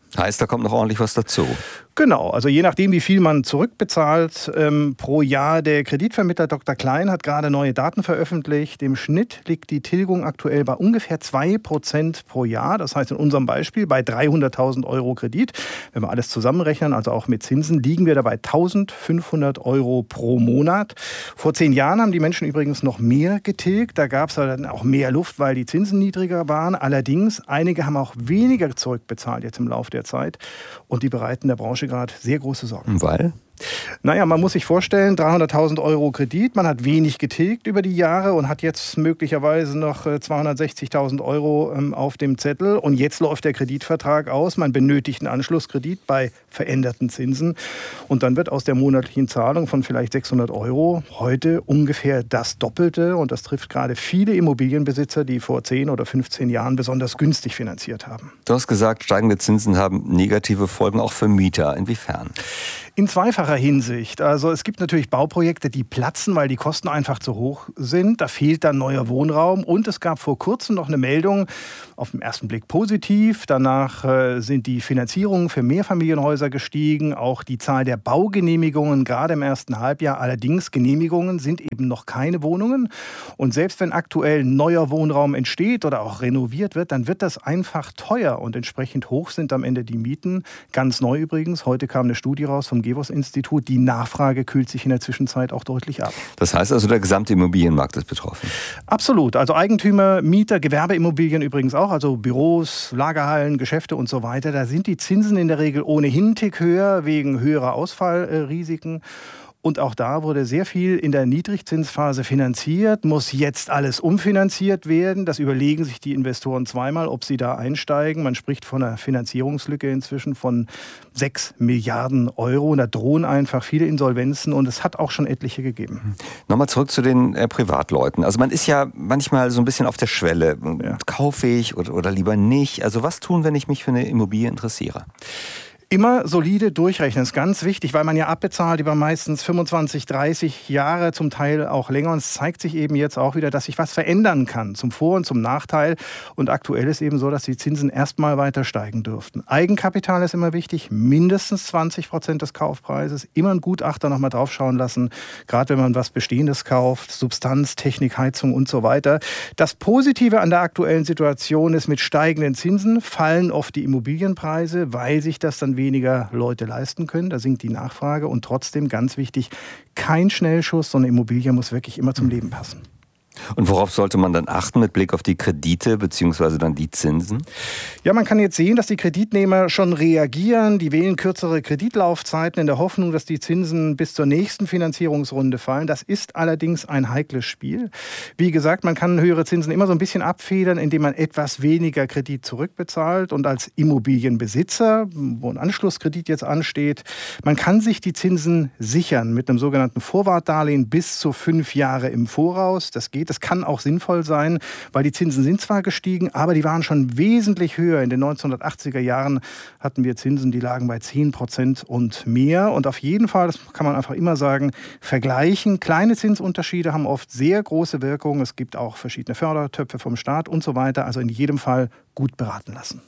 Heißt, da kommt noch ordentlich was dazu. Genau, also je nachdem, wie viel man zurückbezahlt ähm, pro Jahr. Der Kreditvermittler Doktor Klein hat gerade neue Daten veröffentlicht. Im Schnitt liegt die Tilgung aktuell bei ungefähr zwei Prozent pro Jahr. Das heißt in unserem Beispiel bei dreihunderttausend Euro Kredit. Wenn wir alles zusammenrechnen, also auch mit Zinsen, liegen wir dabei eintausendfünfhundert Euro pro Monat. Vor zehn Jahren haben die Menschen übrigens noch mehr getilgt. Da gab es dann auch mehr Luft, weil die Zinsen niedriger waren. Allerdings, einige haben auch weniger zurückbezahlt jetzt im Laufe der Zeit. Und die bereiten der Branche gerade sehr große Sorgen. Weil? Naja, man muss sich vorstellen, dreihunderttausend Euro Kredit, man hat wenig getilgt über die Jahre und hat jetzt möglicherweise noch zweihundertsechzigtausend Euro auf dem Zettel. Und jetzt läuft der Kreditvertrag aus, man benötigt einen Anschlusskredit bei veränderten Zinsen. Und dann wird aus der monatlichen Zahlung von vielleicht sechshundert Euro heute ungefähr das Doppelte. Und das trifft gerade viele Immobilienbesitzer, die vor zehn oder fünfzehn Jahren besonders günstig finanziert haben. Du hast gesagt, steigende Zinsen haben negative Folgen auch für Mieter. Inwiefern? In zweifacher Hinsicht. Also es gibt natürlich Bauprojekte, die platzen, weil die Kosten einfach zu hoch sind. Da fehlt dann neuer Wohnraum. Und es gab vor kurzem noch eine Meldung, auf den ersten Blick positiv. Danach äh, sind die Finanzierungen für Mehrfamilienhäuser gestiegen. Auch die Zahl der Baugenehmigungen, gerade im ersten Halbjahr. Allerdings, Genehmigungen sind eben noch keine Wohnungen. Und selbst wenn aktuell neuer Wohnraum entsteht oder auch renoviert wird, dann wird das einfach teuer. Und entsprechend hoch sind am Ende die Mieten. Ganz neu übrigens, heute kam eine Studie raus vom Gewos-Institut, die Nachfrage kühlt sich in der Zwischenzeit auch deutlich ab. Das heißt also, der gesamte Immobilienmarkt ist betroffen? Absolut. Also Eigentümer, Mieter, Gewerbeimmobilien übrigens auch, also Büros, Lagerhallen, Geschäfte und so weiter. Da sind die Zinsen in der Regel ohnehin einen Tick höher, wegen höherer Ausfallrisiken. Und auch da wurde sehr viel in der Niedrigzinsphase finanziert, muss jetzt alles umfinanziert werden. Das überlegen sich die Investoren zweimal, ob sie da einsteigen. Man spricht von einer Finanzierungslücke inzwischen von sechs Milliarden Euro. Und da drohen einfach viele Insolvenzen und es hat auch schon etliche gegeben. Nochmal zurück zu den äh, Privatleuten. Also man ist ja manchmal so ein bisschen auf der Schwelle. Ja. Kaufe ich oder, oder lieber nicht? Also was tun, wenn ich mich für eine Immobilie interessiere? Immer solide durchrechnen, ist ganz wichtig, weil man ja abbezahlt über meistens fünfundzwanzig, dreißig Jahre, zum Teil auch länger. Und es zeigt sich eben jetzt auch wieder, dass sich was verändern kann, zum Vor- und zum Nachteil. Und aktuell ist eben so, dass die Zinsen erstmal weiter steigen dürften. Eigenkapital ist immer wichtig, mindestens zwanzig Prozent des Kaufpreises. Immer einen Gutachter nochmal draufschauen lassen, gerade wenn man was Bestehendes kauft, Substanz, Technik, Heizung und so weiter. Das Positive an der aktuellen Situation ist, mit steigenden Zinsen fallen oft die Immobilienpreise, weil sich das dann weniger Leute leisten können. Da sinkt die Nachfrage und trotzdem ganz wichtig, kein Schnellschuss, sondern Immobilie muss wirklich immer zum Leben passen. Und worauf sollte man dann achten mit Blick auf die Kredite bzw. dann die Zinsen? Ja, man kann jetzt sehen, dass die Kreditnehmer schon reagieren. Die wählen kürzere Kreditlaufzeiten in der Hoffnung, dass die Zinsen bis zur nächsten Finanzierungsrunde fallen. Das ist allerdings ein heikles Spiel. Wie gesagt, man kann höhere Zinsen immer so ein bisschen abfedern, indem man etwas weniger Kredit zurückbezahlt. Und als Immobilienbesitzer, wo ein Anschlusskredit jetzt ansteht, man kann sich die Zinsen sichern mit einem sogenannten Vorwartdarlehen bis zu fünf Jahre im Voraus. Das geht. Das kann auch sinnvoll sein, weil die Zinsen sind zwar gestiegen, aber die waren schon wesentlich höher. In den neunzehnhundertachtziger Jahren hatten wir Zinsen, die lagen bei zehn Prozent und mehr. Und auf jeden Fall, das kann man einfach immer sagen, vergleichen. Kleine Zinsunterschiede haben oft sehr große Wirkung. Es gibt auch verschiedene Fördertöpfe vom Staat und so weiter. Also in jedem Fall gut beraten lassen.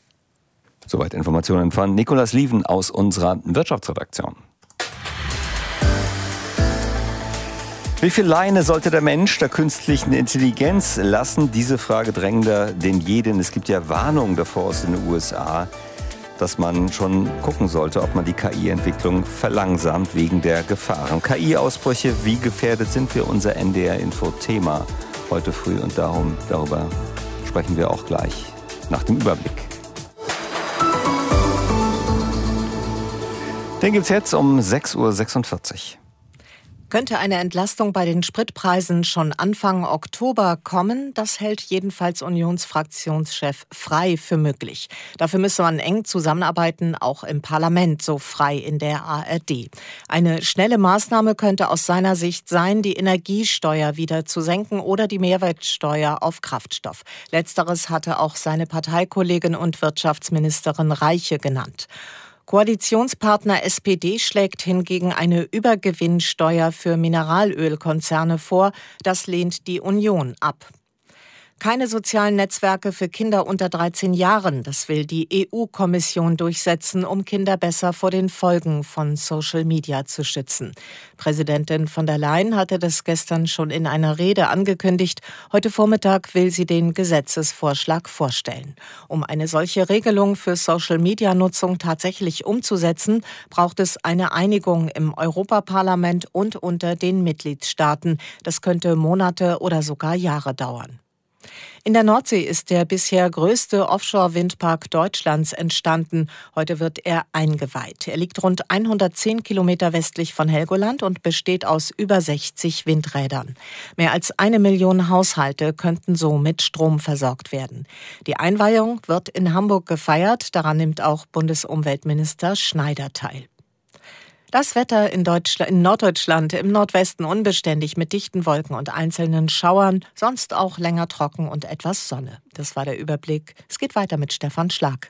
Soweit Informationen von Nikolaus Lieven aus unserer Wirtschaftsredaktion. Wie viel Leine sollte der Mensch der künstlichen Intelligenz lassen? Diese Frage drängender denn je, denn es gibt ja Warnungen davor aus den U S A, dass man schon gucken sollte, ob man die K I-Entwicklung verlangsamt wegen der Gefahren. K I-Ausbrüche, wie gefährdet sind wir? Unser N D R-Info-Thema heute früh und darum, darüber sprechen wir auch gleich nach dem Überblick. Den gibt's jetzt um sechs Uhr sechsundvierzig. Könnte eine Entlastung bei den Spritpreisen schon Anfang Oktober kommen? Das hält jedenfalls Unionsfraktionschef Frey für möglich. Dafür müsse man eng zusammenarbeiten, auch im Parlament, so Frey in der A R D. Eine schnelle Maßnahme könnte aus seiner Sicht sein, die Energiesteuer wieder zu senken oder die Mehrwertsteuer auf Kraftstoff. Letzteres hatte auch seine Parteikollegin und Wirtschaftsministerin Reiche genannt. Koalitionspartner S P D schlägt hingegen eine Übergewinnsteuer für Mineralölkonzerne vor. Das lehnt die Union ab. Keine sozialen Netzwerke für Kinder unter dreizehn Jahren. Das will die E U-Kommission durchsetzen, um Kinder besser vor den Folgen von Social Media zu schützen. Präsidentin von der Leyen hatte das gestern schon in einer Rede angekündigt. Heute Vormittag will sie den Gesetzesvorschlag vorstellen. Um eine solche Regelung für Social-Media-Nutzung tatsächlich umzusetzen, braucht es eine Einigung im Europaparlament und unter den Mitgliedstaaten. Das könnte Monate oder sogar Jahre dauern. In der Nordsee ist der bisher größte Offshore-Windpark Deutschlands entstanden. Heute wird er eingeweiht. Er liegt rund hundertzehn Kilometer westlich von Helgoland und besteht aus über sechzig Windrädern. Mehr als eine Million Haushalte könnten so mit Strom versorgt werden. Die Einweihung wird in Hamburg gefeiert. Daran nimmt auch Bundesumweltminister Schneider teil. Das Wetter in, Deutschland, in Norddeutschland, im Nordwesten unbeständig mit dichten Wolken und einzelnen Schauern, sonst auch länger trocken und etwas Sonne. Das war der Überblick. Es geht weiter mit Stefan Schlag.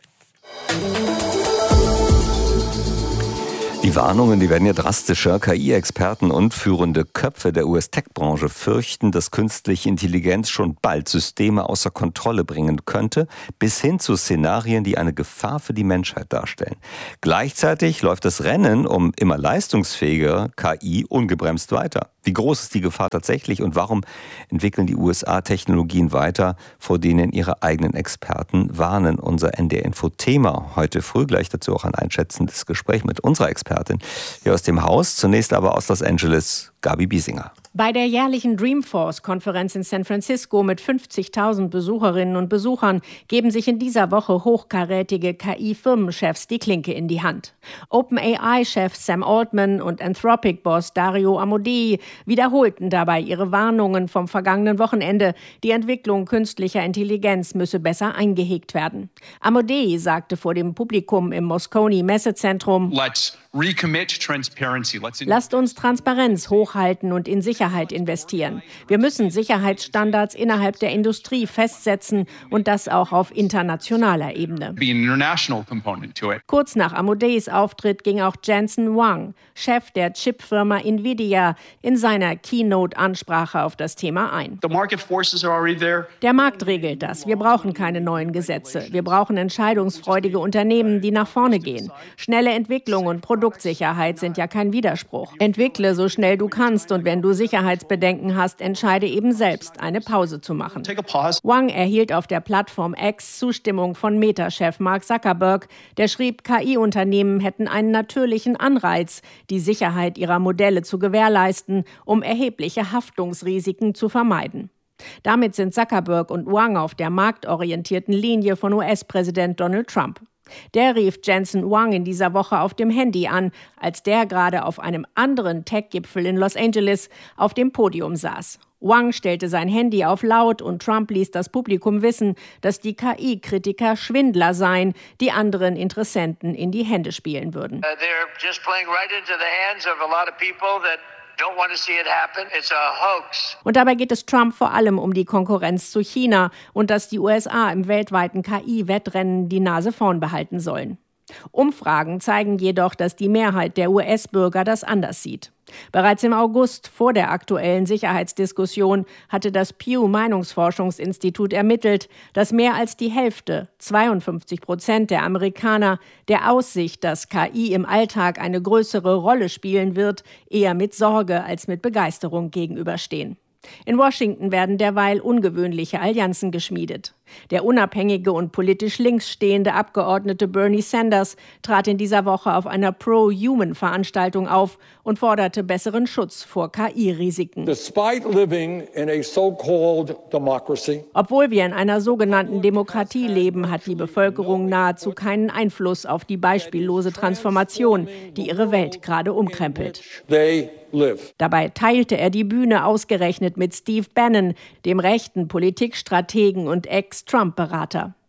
Die Warnungen, die werden ja drastischer. K I-Experten und führende Köpfe der U S-Tech-Branche fürchten, dass künstliche Intelligenz schon bald Systeme außer Kontrolle bringen könnte, bis hin zu Szenarien, die eine Gefahr für die Menschheit darstellen. Gleichzeitig läuft das Rennen um immer leistungsfähigere K I ungebremst weiter. Wie groß ist die Gefahr tatsächlich und warum entwickeln die U S A Technologien weiter, vor denen ihre eigenen Experten warnen? Unser N D R-Info-Thema heute früh, gleich dazu auch ein einschätzendes Gespräch mit unserer Expertin hier aus dem Haus. Zunächst aber aus Los Angeles, Gabi Biesinger. Bei der jährlichen Dreamforce-Konferenz in San Francisco mit fünfzigtausend Besucherinnen und Besuchern geben sich in dieser Woche hochkarätige K I-Firmenchefs die Klinke in die Hand. OpenAI-Chef Sam Altman und Anthropic-Boss Dario Amodei wiederholten dabei ihre Warnungen vom vergangenen Wochenende. Die Entwicklung künstlicher Intelligenz müsse besser eingehegt werden. Amodei sagte vor dem Publikum im Moscone Messezentrum: Let's recommit transparency. Let's Lasst uns Transparenz hochhalten und in Sicherheit investieren. Wir müssen Sicherheitsstandards innerhalb der Industrie festsetzen und das auch auf internationaler Ebene. be an international component to it. Kurz nach Amodeis Auftritt ging auch Jensen Huang, Chef der Chipfirma Nvidia, in seiner Keynote-Ansprache auf das Thema ein. The market forces are already there. Der Markt regelt das. Wir brauchen keine neuen Gesetze. Wir brauchen entscheidungsfreudige Unternehmen, die nach vorne gehen. Schnelle Entwicklung und Produktsicherheit sind ja kein Widerspruch. Entwickle so schnell du kannst und wenn du Sicherheitsbedenken hast, entscheide eben selbst, eine Pause zu machen. Take a pause. Huang erhielt auf der Plattform X Zustimmung von Meta-Chef Mark Zuckerberg. Der schrieb, K I-Unternehmen hätten einen natürlichen Anreiz, die Sicherheit ihrer Modelle zu gewährleisten, um erhebliche Haftungsrisiken zu vermeiden. Damit sind Zuckerberg und Huang auf der marktorientierten Linie von U S-Präsident Donald Trump. Der rief Jensen Huang in dieser Woche auf dem Handy an, als der gerade auf einem anderen Tech-Gipfel in Los Angeles auf dem Podium saß. Huang stellte sein Handy auf laut und Trump ließ das Publikum wissen, dass die K I-Kritiker Schwindler seien, die anderen Interessenten in die Hände spielen würden. Uh, they're just playing right into the hands of a lot of people that don't want to see it happen. It's a hoax. Und dabei geht es Trump vor allem um die Konkurrenz zu China und dass die U S A im weltweiten K I-Wettrennen die Nase vorn behalten sollen. Umfragen zeigen jedoch, dass die Mehrheit der U S-Bürger das anders sieht. Bereits im August, vor der aktuellen Sicherheitsdiskussion, hatte das Pew-Meinungsforschungsinstitut ermittelt, dass mehr als die Hälfte, zweiundfünfzig Prozent der Amerikaner, der Aussicht, dass K I im Alltag eine größere Rolle spielen wird, eher mit Sorge als mit Begeisterung gegenüberstehen. In Washington werden derweil ungewöhnliche Allianzen geschmiedet. Der unabhängige und politisch links stehende Abgeordnete Bernie Sanders trat in dieser Woche auf einer Pro-Human-Veranstaltung auf und forderte besseren Schutz vor K I-Risiken. Despite living in a so-called democracy, Obwohl wir in einer sogenannten Demokratie leben, hat die Bevölkerung nahezu keinen Einfluss auf die beispiellose Transformation, die ihre Welt gerade umkrempelt. they live. Dabei teilte er die Bühne ausgerechnet mit Steve Bannon, dem rechten Politikstrategen und Ex-Trump-Berater.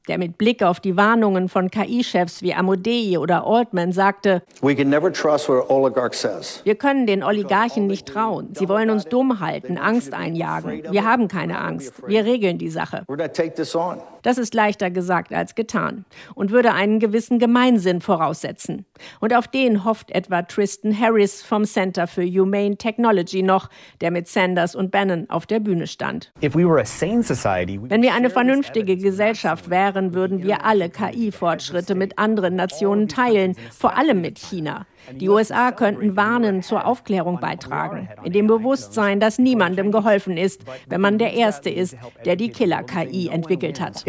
der mit Blick auf die Warnungen von K I-Chefs wie Amodei oder Altman sagte: We can never trust what an oligarch says. Wir können den Oligarchen nicht trauen. Sie wollen uns dumm halten, Angst einjagen. Wir haben keine Angst. Wir regeln die Sache. We're going to take this on. Das ist leichter gesagt als getan und würde einen gewissen Gemeinsinn voraussetzen. Und auf den hofft etwa Tristan Harris vom Center for Humane Technology noch, der mit Sanders und Bannon auf der Bühne stand. Wenn wir eine vernünftige Gesellschaft wären, würden wir alle K I-Fortschritte mit anderen Nationen teilen, vor allem mit China. Die U S A könnten warnen, zur Aufklärung beitragen, in dem Bewusstsein, dass niemandem geholfen ist, wenn man der Erste ist, der die Killer-K I entwickelt hat.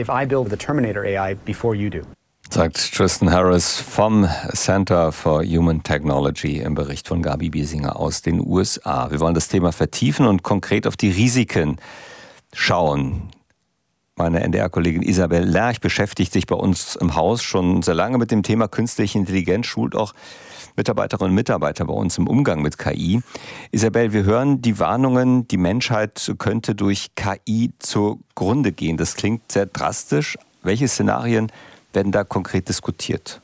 Sagt Tristan Harris vom Center for Human Technology im Bericht von Gabi Biesinger aus den U S A. Wir wollen das Thema vertiefen und konkret auf die Risiken schauen. Meine N D R-Kollegin Isabel Lerch beschäftigt sich bei uns im Haus schon sehr lange mit dem Thema künstliche Intelligenz, schult auch Mitarbeiterinnen und Mitarbeiter bei uns im Umgang mit K I. Isabel, wir hören die Warnungen, die Menschheit könnte durch K I zugrunde gehen. Das klingt sehr drastisch. Welche Szenarien werden da konkret diskutiert?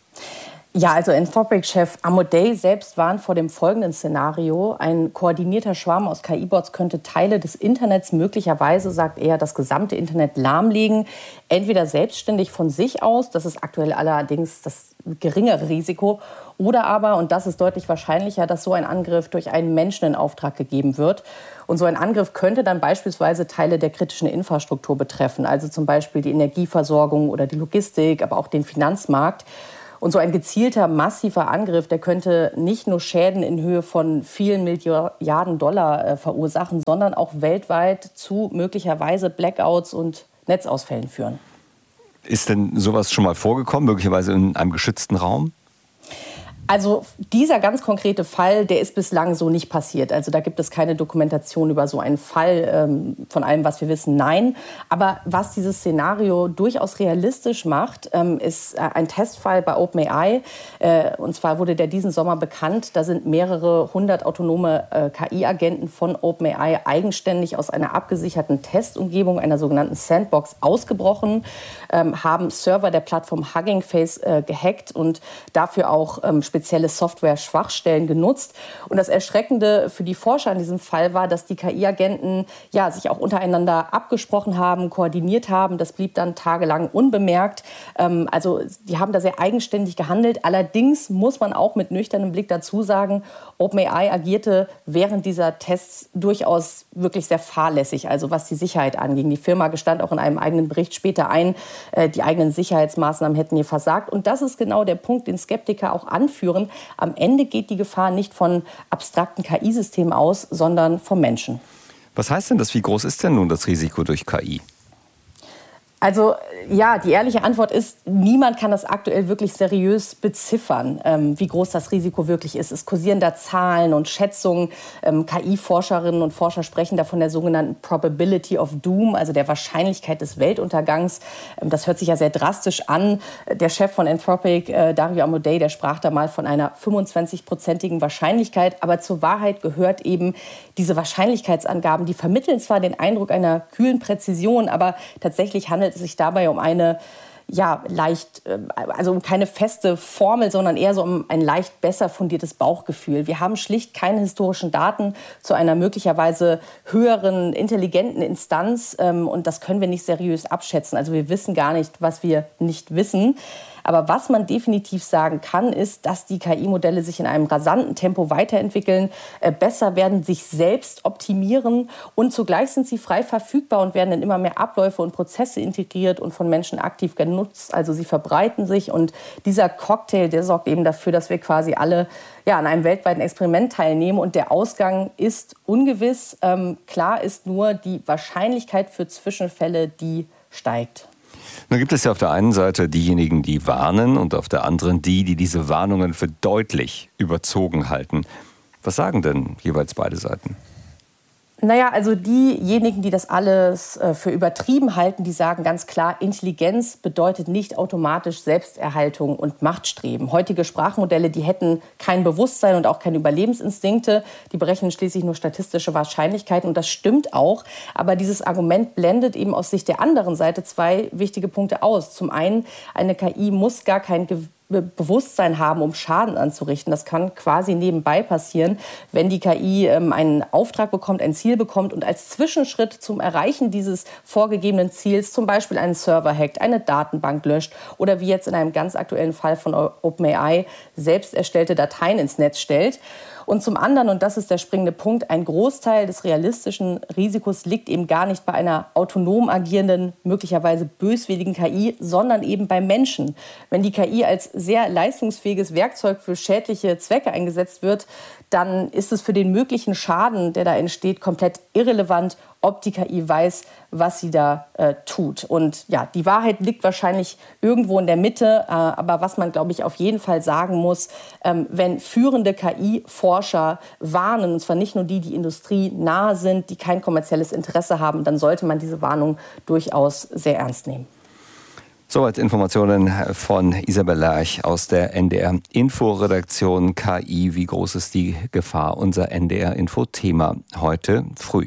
Ja, also Anthropic-Chef Amodei selbst warnt vor dem folgenden Szenario. Ein koordinierter Schwarm aus K I-Bots könnte Teile des Internets, möglicherweise, sagt er, das gesamte Internet lahmlegen. Entweder selbstständig von sich aus, das ist aktuell allerdings das geringere Risiko, oder aber, und das ist deutlich wahrscheinlicher, dass so ein Angriff durch einen Menschen in Auftrag gegeben wird. Und so ein Angriff könnte dann beispielsweise Teile der kritischen Infrastruktur betreffen, also zum Beispiel die Energieversorgung oder die Logistik, aber auch den Finanzmarkt. Und so ein gezielter, massiver Angriff, der könnte nicht nur Schäden in Höhe von vielen Milliarden Dollar äh, verursachen, sondern auch weltweit zu möglicherweise Blackouts und Netzausfällen führen. Ist denn sowas schon mal vorgekommen, möglicherweise in einem geschützten Raum? Also dieser ganz konkrete Fall, der ist bislang so nicht passiert. Also da gibt es keine Dokumentation über so einen Fall, ähm, von allem, was wir wissen, nein. Aber was dieses Szenario durchaus realistisch macht, ähm, ist äh, ein Testfall bei OpenAI. Äh, und zwar wurde der diesen Sommer bekannt. Da sind mehrere hundert autonome äh, K I-Agenten von OpenAI eigenständig aus einer abgesicherten Testumgebung, einer sogenannten Sandbox, ausgebrochen, ähm, haben Server der Plattform Hugging Face äh, gehackt und dafür auch ähm, spezielle Software-Schwachstellen genutzt. Und das Erschreckende für die Forscher in diesem Fall war, dass die K I-Agenten ja, sich auch untereinander abgesprochen haben, koordiniert haben. Das blieb dann tagelang unbemerkt. Ähm, also die haben da sehr eigenständig gehandelt. Allerdings muss man auch mit nüchternem Blick dazu sagen, OpenAI agierte während dieser Tests durchaus wirklich sehr fahrlässig, also was die Sicherheit anging. Die Firma gestand auch in einem eigenen Bericht später ein, äh, die eigenen Sicherheitsmaßnahmen hätten ihr versagt. Und das ist genau der Punkt, den Skeptiker auch anführen. Am Ende geht die Gefahr nicht von abstrakten K I-Systemen aus, sondern vom Menschen. Was heißt denn das? Wie groß ist denn nun das Risiko durch K I? Also ja, die ehrliche Antwort ist, niemand kann das aktuell wirklich seriös beziffern, ähm, wie groß das Risiko wirklich ist. Es kursieren da Zahlen und Schätzungen. Ähm, K I-Forscherinnen und Forscher sprechen da von der sogenannten Probability of Doom, also der Wahrscheinlichkeit des Weltuntergangs. Ähm, das hört sich ja sehr drastisch an. Der Chef von Anthropic, äh, Dario Amodei, der sprach da mal von einer fünfundzwanzig-prozentigen Wahrscheinlichkeit. Aber zur Wahrheit gehört eben, diese Wahrscheinlichkeitsangaben, die vermitteln zwar den Eindruck einer kühlen Präzision, aber tatsächlich handelt es sich dabei um eine, ja, leicht, also um keine feste Formel, sondern eher so um ein leicht besser fundiertes Bauchgefühl. Wir haben schlicht keine historischen Daten zu einer möglicherweise höheren, intelligenten Instanz, und das können wir nicht seriös abschätzen. Also wir wissen gar nicht, was wir nicht wissen. Aber was man definitiv sagen kann, ist, dass die K I-Modelle sich in einem rasanten Tempo weiterentwickeln, äh, besser werden, sich selbst optimieren und zugleich sind sie frei verfügbar und werden in immer mehr Abläufe und Prozesse integriert und von Menschen aktiv genutzt. Also sie verbreiten sich und dieser Cocktail, der sorgt eben dafür, dass wir quasi alle ja, an einem weltweiten Experiment teilnehmen und der Ausgang ist ungewiss. Ähm, klar ist nur die Wahrscheinlichkeit für Zwischenfälle, die steigt. Nun gibt es ja auf der einen Seite diejenigen, die warnen und auf der anderen die, die diese Warnungen für deutlich überzogen halten. Was sagen denn jeweils beide Seiten? Naja, also diejenigen, die das alles äh, für übertrieben halten, die sagen ganz klar, Intelligenz bedeutet nicht automatisch Selbsterhaltung und Machtstreben. Heutige Sprachmodelle, die hätten kein Bewusstsein und auch keine Überlebensinstinkte. Die berechnen schließlich nur statistische Wahrscheinlichkeiten und das stimmt auch. Aber dieses Argument blendet eben aus Sicht der anderen Seite zwei wichtige Punkte aus. Zum einen, eine K I muss gar kein Ge- Bewusstsein haben, um Schaden anzurichten. Das kann quasi nebenbei passieren, wenn die K I ähm, einen Auftrag bekommt, ein Ziel bekommt und als Zwischenschritt zum Erreichen dieses vorgegebenen Ziels zum Beispiel einen Server hackt, eine Datenbank löscht oder wie jetzt in einem ganz aktuellen Fall von OpenAI selbst erstellte Dateien ins Netz stellt. Und zum anderen, und das ist der springende Punkt, ein Großteil des realistischen Risikos liegt eben gar nicht bei einer autonom agierenden, möglicherweise böswilligen K I, sondern eben beim Menschen. Wenn die K I als sehr leistungsfähiges Werkzeug für schädliche Zwecke eingesetzt wird, dann ist es für den möglichen Schaden, der da entsteht, komplett irrelevant, ob die K I weiß, was sie da äh, tut. Und ja, die Wahrheit liegt wahrscheinlich irgendwo in der Mitte. Äh, aber was man, glaube ich, auf jeden Fall sagen muss, ähm, wenn führende K I-Forscher warnen, und zwar nicht nur die, die industrienahe sind, die kein kommerzielles Interesse haben, dann sollte man diese Warnung durchaus sehr ernst nehmen. Soweit Informationen von Isabel Lerch aus der N D R-Info-Redaktion. K I, wie groß ist die Gefahr? Unser N D R-Info-Thema heute früh.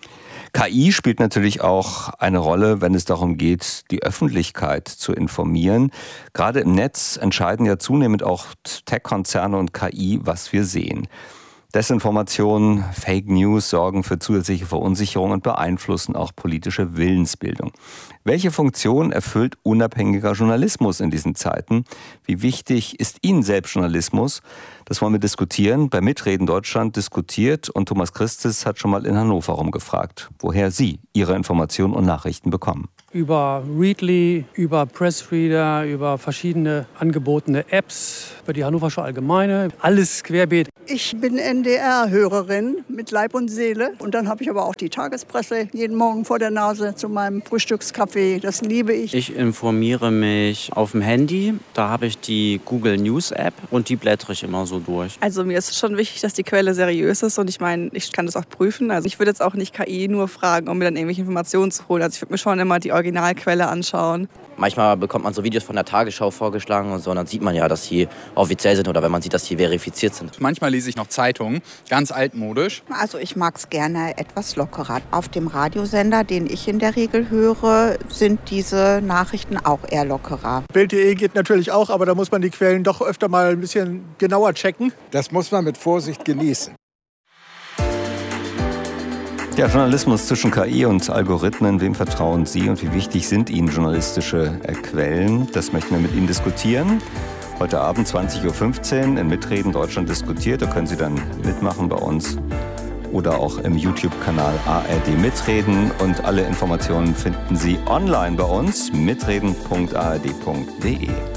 K I spielt natürlich auch eine Rolle, wenn es darum geht, die Öffentlichkeit zu informieren. Gerade im Netz entscheiden ja zunehmend auch Tech-Konzerne und K I, was wir sehen. Desinformation, Fake News sorgen für zusätzliche Verunsicherung und beeinflussen auch politische Willensbildung. Welche Funktion erfüllt unabhängiger Journalismus in diesen Zeiten? Wie wichtig ist Ihnen selbst Journalismus? Das wollen wir diskutieren. Bei Mitreden Deutschland diskutiert und Thomas Christes hat schon mal in Hannover rumgefragt, woher Sie Ihre Informationen und Nachrichten bekommen. Über Readly, über Pressreader, über verschiedene angebotene Apps, über die Hannoversche Allgemeine, alles querbeet. Ich bin N D R-Hörerin mit Leib und Seele. Und dann habe ich aber auch die Tagespresse jeden Morgen vor der Nase zu meinem Frühstückskaffee. Das liebe ich. Ich informiere mich auf dem Handy. Da habe ich die Google News App und die blättere ich immer so durch. Also mir ist schon wichtig, dass die Quelle seriös ist und ich meine, ich kann das auch prüfen. Also ich würde jetzt auch nicht K I nur fragen, um mir dann irgendwelche Informationen zu holen. Also ich würde mir schon immer die Originalquelle anschauen. Manchmal bekommt man so Videos von der Tagesschau vorgeschlagen und so, und dann sieht man ja, dass die offiziell sind oder wenn man sieht, dass die verifiziert sind. Manchmal lese ich noch Zeitungen, ganz altmodisch. Also ich mag es gerne etwas lockerer. Auf dem Radiosender, den ich in der Regel höre, sind diese Nachrichten auch eher lockerer. Bild punkt de geht natürlich auch, aber da muss man die Quellen doch öfter mal ein bisschen genauer checken. Das muss man mit Vorsicht genießen. Ja, Journalismus zwischen K I und Algorithmen. Wem vertrauen Sie und wie wichtig sind Ihnen journalistische Quellen? Das möchten wir mit Ihnen diskutieren. Heute Abend zwanzig Uhr fünfzehn in Mitreden Deutschland diskutiert. Da können Sie dann mitmachen bei uns oder auch im YouTube-Kanal A R D Mitreden. Und alle Informationen finden Sie online bei uns, mitreden punkt a r d punkt de.